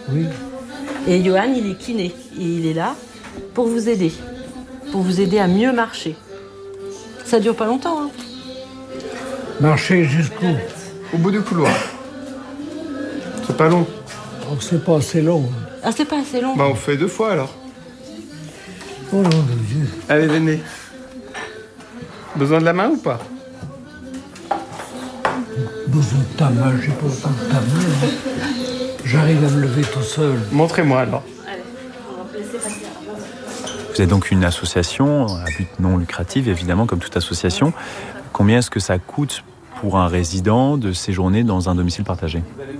Oui. Et Johan, il est kiné. Et il est là pour vous aider. Pour vous aider à mieux marcher. Ça dure pas longtemps, hein. Marcher jusqu'où? Au bout du couloir. C'est pas long. Oh, c'est pas assez long. Ah, c'est pas assez long. Bah on fait 2 fois alors. Oh non, de Dieu. Allez, venez. Besoin de la main ou pas? Besoin de ta main, j'ai pas besoin de ta main. J'arrive à me lever tout seul. Montrez-moi alors. Vous êtes donc une association à but non lucratif, évidemment, comme toute association. Combien est-ce que ça coûte pour un résident de séjourner dans un domicile partagé?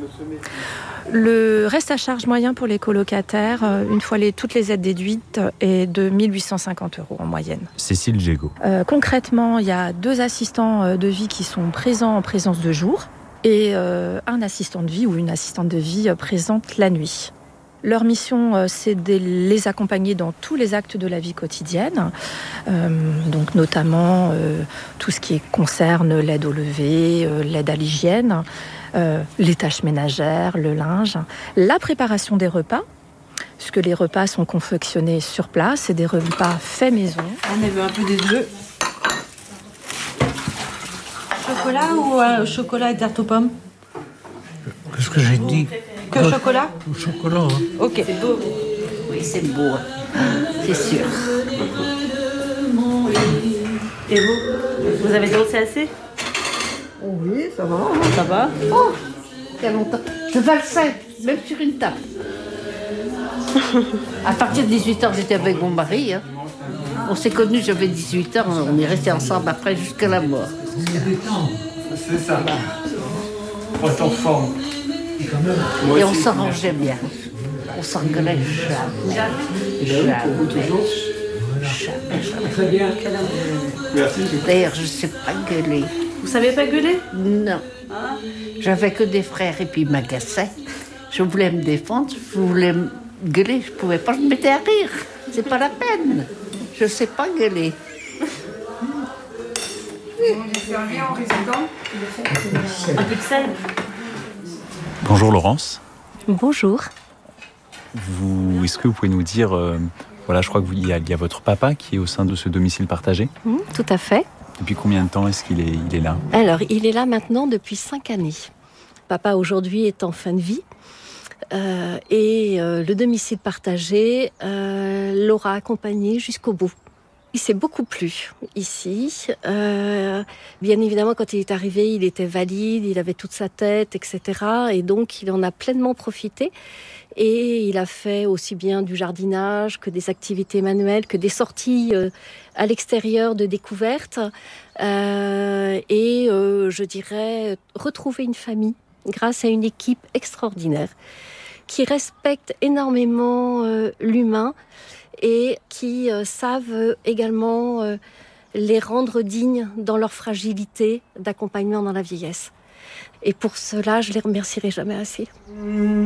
Le reste à charge moyen pour les colocataires, une fois toutes les aides déduites, est de 1 850 € en moyenne. Cécile Gégaud. Concrètement, il y a 2 assistants de vie qui sont présents en présence de jour et un assistant de vie ou une assistante de vie présente la nuit. Leur mission, c'est de les accompagner dans tous les actes de la vie quotidienne, donc notamment tout ce qui concerne l'aide au lever, l'aide à l'hygiène, les tâches ménagères, le linge, la préparation des repas, puisque les repas sont confectionnés sur place, c'est des repas faits maison. On veut un peu des deux. Chocolat ou chocolat et tarte aux pommes? Qu'est-ce que j'ai dit? Que chocolat? Au chocolat, hein. Ok. C'est beau. Oui, c'est beau. C'est sûr. Et vous avez dansé assez? Oui, ça va. Ça va? Oh, il y a longtemps. Je valsais, même sur une table. À partir de 18h, j'étais avec mon mari. Hein. On s'est connus, j'avais 18 ans. On est restés ensemble après jusqu'à la mort. C'est ça. Pour être en forme. Et on s'arrangeait bien. On s'engueulait jamais. Très bien. Merci. D'ailleurs, je ne sais pas gueuler. Vous savez pas gueuler? Non. J'avais que des frères et puis ils m'agaçaient. Je voulais me défendre, je voulais gueuler, je ne pouvais pas, je me mettais à rire. C'est pas la peine. Je ne sais pas gueuler. Un peu de sel? Bonjour Laurence. Bonjour. Est-ce que vous pouvez nous dire, voilà, je crois qu'il y a votre papa qui est au sein de ce domicile partagé. Tout à fait. Depuis combien de temps est-ce qu'il est là? Alors, il est là maintenant depuis 5 années. Papa, aujourd'hui, est en fin de vie. Et le domicile partagé l'aura accompagné jusqu'au bout. Il s'est beaucoup plu ici. Bien évidemment, quand il est arrivé, il était valide, il avait toute sa tête, etc. Et donc, il en a pleinement profité. Et il a fait aussi bien du jardinage que des activités manuelles, que des sorties à l'extérieur de découverte. Je dirais, retrouver une famille grâce à une équipe extraordinaire qui respecte énormément l'humain et qui savent également les rendre dignes dans leur fragilité d'accompagnement dans la vieillesse. Et pour cela, je les remercierai jamais assez.